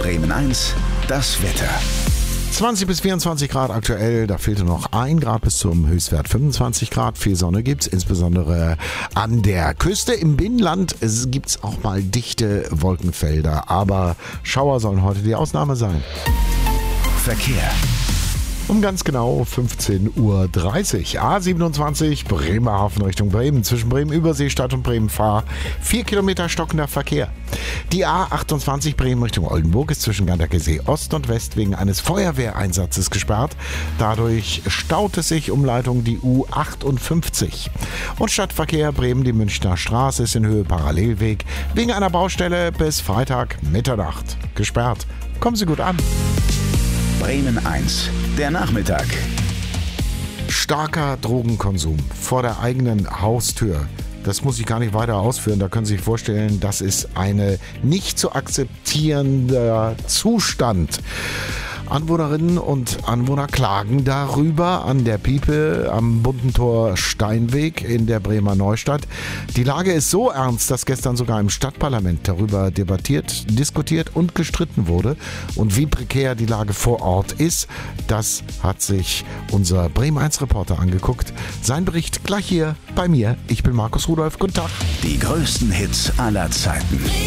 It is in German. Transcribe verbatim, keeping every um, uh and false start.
Bremen eins, das Wetter. zwanzig bis vierundzwanzig Grad aktuell, da fehlte noch ein Grad bis zum Höchstwert fünfundzwanzig Grad. Viel Sonne gibt's, insbesondere an der Küste. Im Binnenland gibt's auch mal dichte Wolkenfelder, aber Schauer sollen heute die Ausnahme sein. Verkehr. Um ganz genau fünfzehn Uhr dreißig. A siebenundzwanzig Bremerhaven Richtung Bremen. Zwischen Bremen-Überseestadt und Bremen-Fahr. Vier Kilometer stockender Verkehr. Die A achtundzwanzig Bremen Richtung Oldenburg ist zwischen Ganderkesee Ost und West wegen eines Feuerwehreinsatzes gesperrt. Dadurch staut es sich Umleitung die U achtundfünfzig. Und Stadtverkehr Bremen, die Münchner Straße ist in Höhe Parallelweg wegen einer Baustelle bis Freitag Mitternacht gesperrt. Kommen Sie gut an. Bremen eins, der Nachmittag. Starker Drogenkonsum vor der eigenen Haustür. Das muss ich gar nicht weiter ausführen. Da können Sie sich vorstellen, das ist ein nicht zu akzeptierender Zustand. Anwohnerinnen und Anwohner klagen darüber an der Piepe am Bunten Tor Steinweg in der Bremer Neustadt. Die Lage ist so ernst, dass gestern sogar im Stadtparlament darüber debattiert, diskutiert und gestritten wurde. Und wie prekär die Lage vor Ort ist, das hat sich unser Bremen eins Reporter angeguckt. Sein Bericht gleich hier bei mir. Ich bin Markus Rudolph. Guten Tag. Die größten Hits aller Zeiten.